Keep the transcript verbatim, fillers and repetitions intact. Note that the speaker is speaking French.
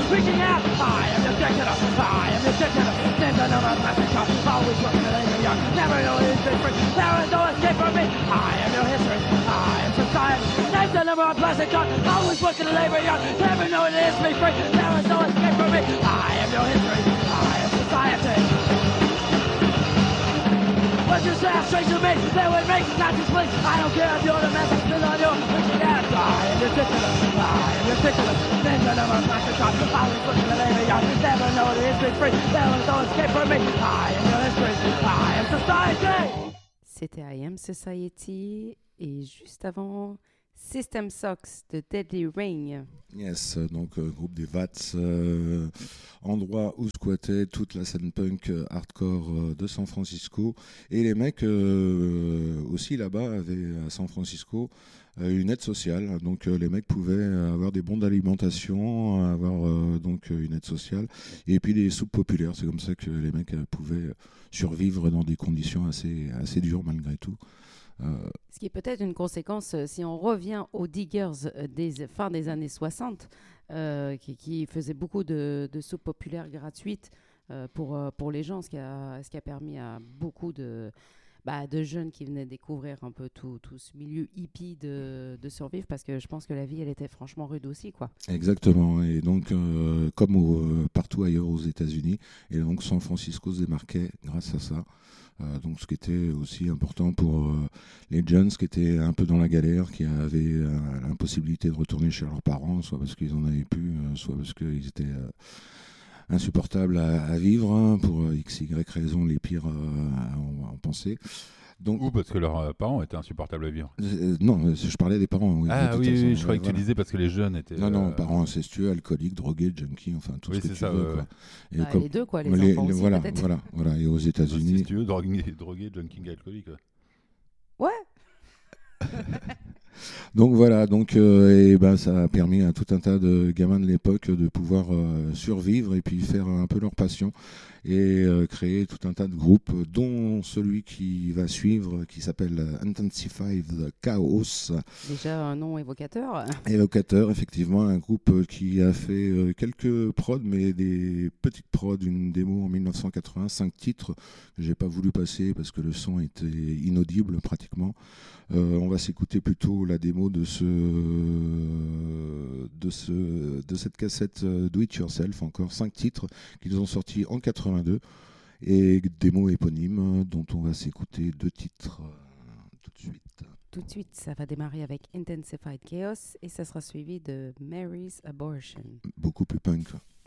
reaching out. I am your dictator, I am your dictator. Names the number of massive cops, always working the labor yard. Never know it is different, there is no escape from me. I am your history, I am society. Names the number of plastic cops, always working the labor yard. Never know it is me free, there is no escape from me. I am your history, I am society. What you say straight to me, they would make Nazis please. I don't care if you're the man that's been on your reaching out. I am ridiculous, I am ridiculous. Names the number of plastic cops, always working the labor yard. Never know it is me free, there is no escape from me. I am your history, I am society. C'était I Am Society et juste avant System Socks de Deadly Ring. Yes, donc euh, groupe des Vats, euh, endroit où squattait toute la scène punk euh, hardcore euh, de San Francisco. Et les mecs euh, aussi là-bas avaient à San Francisco euh, une aide sociale. Donc euh, les mecs pouvaient avoir des bons d'alimentation, avoir euh, donc une aide sociale et puis des soupes populaires. C'est comme ça que les mecs euh, pouvaient survivre dans des conditions assez, assez dures malgré tout. Euh, Ce qui est peut-être une conséquence, euh, si on revient aux diggers euh, des fin des années soixante, euh, qui, qui faisaient beaucoup de, de soupes populaires gratuites euh, pour, euh, pour les gens, ce qui, a, ce qui a permis à beaucoup de, bah, de jeunes qui venaient découvrir un peu tout, tout ce milieu hippie de, de survivre, parce que je pense que la vie, elle était franchement rude aussi, quoi. Exactement, et donc euh, comme au, euh, partout ailleurs aux États-Unis, et donc San Francisco se démarquait grâce à ça. Euh, donc ce qui était aussi important pour euh, les jeunes qui étaient un peu dans la galère, qui avaient euh, l'impossibilité de retourner chez leurs parents, soit parce qu'ils en avaient plus, euh, soit parce qu'ils étaient euh, insupportables à, à vivre, hein, pour euh, x y raisons les pires euh, à en penser. Donc, ou parce que leurs euh, parents étaient insupportables à vivre. Euh, non, je parlais des parents. Oui, ah de oui, façon, oui, je croyais euh, que tu voilà. disais parce que les jeunes étaient... Non, non, euh... parents incestueux, alcooliques, drogués, junkies, enfin tout oui, ce que c'est tu ça, veux. ouais, Quoi. ouais. Et Bah, comme, les deux, quoi, les, les enfants les, aussi, voilà, peut-être. voilà, voilà. Et aux États-Unis... Si tu veux, drogué, drogué junkie, alcoolique. Ouais. Ouais. Donc voilà, donc euh, et ben ça a permis à tout un tas de gamins de l'époque de pouvoir euh, survivre et puis faire un peu leur passion et euh, créer tout un tas de groupes, dont celui qui va suivre, qui s'appelle Intensified Chaos. Déjà un nom évocateur. Évocateur, effectivement, un groupe qui a fait euh, quelques prods, mais des petites prods, une démo en dix-neuf cent quatre-vingts, cinq titres que j'ai pas voulu passer parce que le son était inaudible pratiquement. Euh, on va s'écouter plutôt la démo de ce, de ce, de cette cassette Do It Yourself, encore cinq titres qu'ils ont sortis en quatre-vingt-deux et démo éponyme dont on va s'écouter deux titres euh, tout de suite. Tout de suite, ça va démarrer avec Intensified Chaos et ça sera suivi de Mary's Abortion. Beaucoup plus punk.